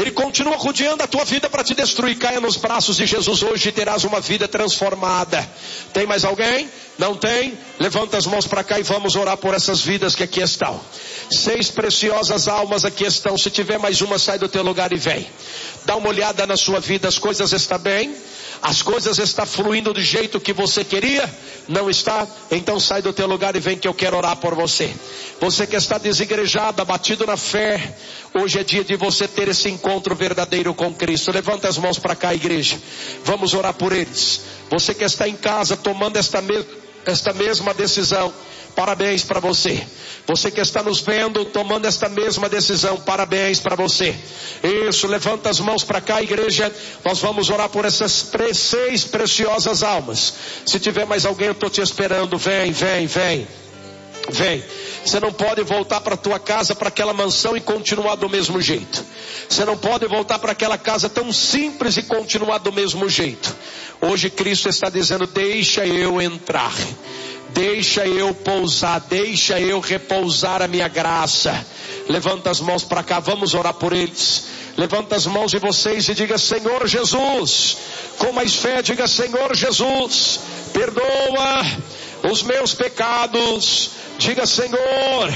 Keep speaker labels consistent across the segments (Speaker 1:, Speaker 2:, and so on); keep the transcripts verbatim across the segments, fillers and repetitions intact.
Speaker 1: Ele continua rodeando a tua vida para te destruir. Caia nos braços de Jesus hoje e terás uma vida transformada. Tem mais alguém? Não tem? Levanta as mãos para cá e vamos orar por essas vidas que aqui estão. Seis preciosas almas aqui estão. Se tiver mais uma, sai do teu lugar e vem. Dá uma olhada na sua vida. As coisas estão bem? As coisas estão fluindo do jeito que você queria? Não está? Então sai do teu lugar e vem que eu quero orar por você. Você que está desigrejado, abatido na fé, hoje é dia de você ter esse encontro verdadeiro com Cristo. Levanta as mãos para cá, igreja. Vamos orar por eles. Você que está em casa tomando esta, me- esta mesma decisão, parabéns para você. Você que está nos vendo tomando esta mesma decisão, parabéns para você. Isso, levanta as mãos para cá, igreja. Nós vamos orar por essas pre- seis preciosas almas. Se tiver mais alguém, eu estou te esperando. Vem, vem, vem. Vem. Você não pode voltar para a tua casa, para aquela mansão e continuar do mesmo jeito. Você não pode voltar para aquela casa tão simples e continuar do mesmo jeito. Hoje Cristo está dizendo: deixa eu entrar. Deixa eu pousar, deixa eu repousar a minha graça. Levanta as mãos para cá, vamos orar por eles. Levanta as mãos de vocês e diga: Senhor Jesus. Com mais fé, diga: Senhor Jesus, perdoa os meus pecados. Diga: Senhor,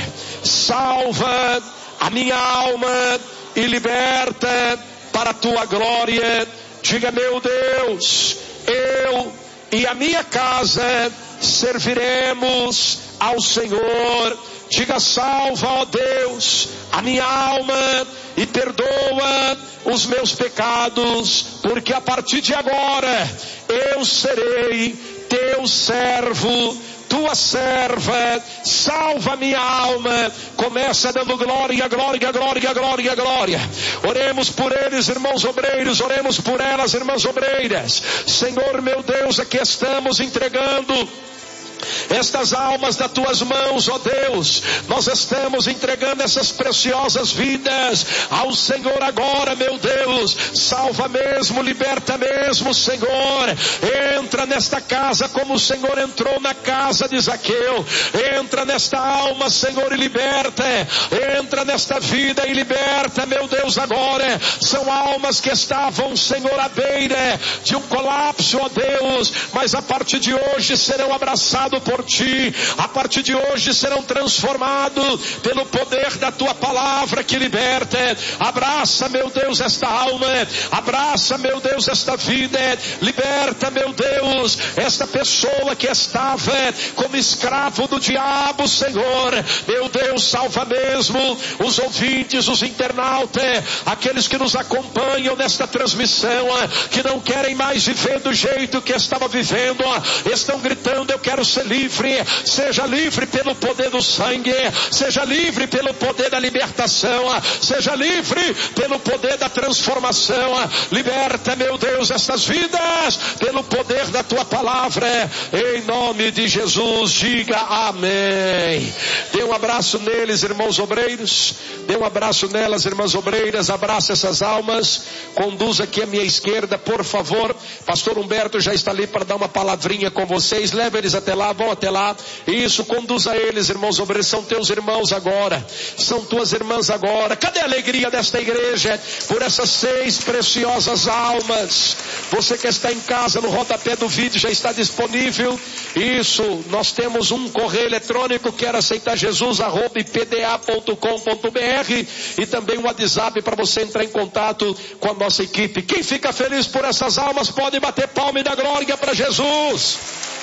Speaker 1: salva a minha alma e liberta para a tua glória. Diga: meu Deus, eu e a minha casa serviremos ao Senhor. Diga: salva, ó Deus, a minha alma e perdoa os meus pecados, porque a partir de agora eu serei teu servo, tua serva. Salva minha alma. Começa dando glória, glória, glória, glória, glória. Oremos por eles, irmãos obreiros. Oremos por elas, irmãs obreiras. Senhor meu Deus, aqui estamos entregando estas almas das tuas mãos, ó Deus. Nós estamos entregando essas preciosas vidas ao Senhor agora, meu Deus. Salva mesmo, liberta mesmo, Senhor. Entra nesta casa como o Senhor entrou na casa de Zaqueu. Entra nesta alma, Senhor, e liberta. Entra nesta vida e liberta, meu Deus, agora. São almas que estavam, Senhor, à beira de um colapso, ó Deus, mas a partir de hoje serão abraçados por ti. A partir de hoje serão transformados pelo poder da tua palavra que liberta. Abraça, meu Deus, esta alma. Abraça, meu Deus, esta vida. Liberta, meu Deus, esta pessoa que estava como escravo do diabo, Senhor. Meu Deus, salva mesmo os ouvintes, os internautas, aqueles que nos acompanham nesta transmissão, que não querem mais viver do jeito que estava vivendo, estão gritando: eu quero ser livre. Seja livre pelo poder do sangue, seja livre pelo poder da libertação, seja livre pelo poder da transformação. Liberta, meu Deus, essas vidas pelo poder da tua palavra, em nome de Jesus. Diga amém. Dê um abraço neles, irmãos obreiros. Dê um abraço nelas, irmãs obreiras. Abraça essas almas. Conduza aqui à minha esquerda, por favor. Pastor Humberto já está ali para dar uma palavrinha com vocês. Leve eles até lá, vão até lá. Isso, conduza eles, irmãos obreiros. São teus irmãos agora, são tuas irmãs agora. Cadê a alegria desta igreja por essas seis preciosas almas? Você que está em casa, no rodapé do vídeo já está disponível. Isso, nós temos um correio eletrônico, quer aceitar Jesus, arroba ipda ponto com ponto br, e também um WhatsApp para você entrar em contato com a nossa equipe. Quem fica feliz por essas almas pode bater palma e dar glória para Jesus.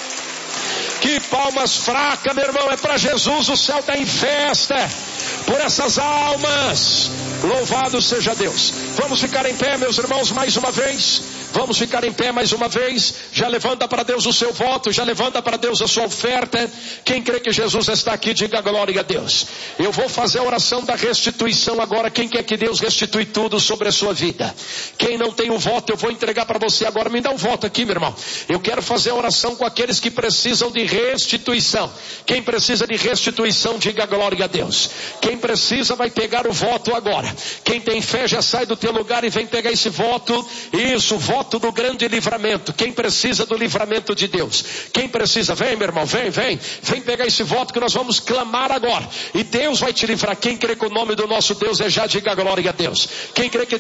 Speaker 1: Que palmas fracas, meu irmão, é para Jesus. O céu está em festa por essas almas. Louvado seja Deus. Vamos ficar em pé, meus irmãos, mais uma vez. Vamos ficar em pé mais uma vez. Já levanta para Deus o seu voto, já levanta para Deus a sua oferta. Quem crê que Jesus está aqui, diga glória a Deus. Eu vou fazer a oração da restituição agora. Quem quer que Deus restitui tudo sobre a sua vida? Quem não tem o voto, eu vou entregar para você agora. Me dá um voto aqui, meu irmão. Eu quero fazer a oração com aqueles que precisam de restituição. Quem precisa de restituição, diga glória a Deus. Quem precisa vai pegar o voto agora. Quem tem fé já sai do teu lugar e vem pegar esse voto. Isso, voto do grande livramento. Quem precisa do livramento de Deus? Quem precisa? Vem, meu irmão, vem, vem. Vem pegar esse voto que nós vamos clamar agora. E Deus vai te livrar. Quem crê que o nome do nosso Deus é já, diga glória a Deus. Quem crê que